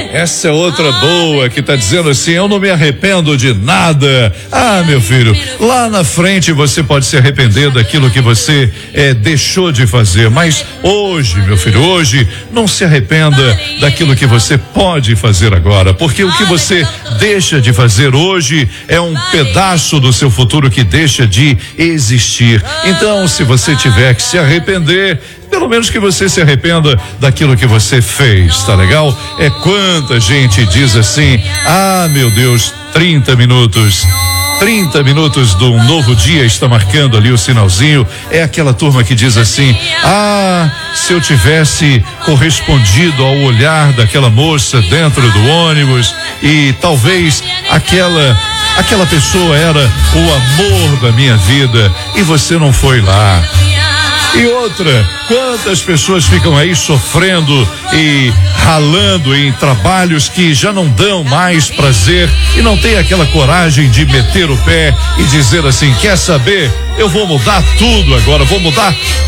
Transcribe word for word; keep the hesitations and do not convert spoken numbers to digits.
Essa é outra boa que tá dizendo assim: eu não me arrependo de nada. Ah, meu filho, lá na frente você pode se arrepender daquilo que você eh, deixou de fazer, mas hoje, meu filho, hoje não se arrependa daquilo que você pode fazer agora, porque o que você deixa de fazer hoje é um pedaço do seu futuro que deixa de existir. Então, se você tiver que se arrepender, pelo menos que você se arrependa daquilo que você fez, tá legal? É quanta gente diz assim: ah, meu Deus, trinta minutos. trinta minutos de um novo dia está marcando ali o sinalzinho. É aquela turma que diz assim: ah, se eu tivesse correspondido ao olhar daquela moça dentro do ônibus e talvez aquela aquela pessoa era o amor da minha vida e você não foi lá. E outra, quantas pessoas ficam aí sofrendo e ralando em trabalhos que já não dão mais prazer e não tem aquela coragem de meter o pé e dizer assim: quer saber? Eu vou mudar tudo agora, vou mudar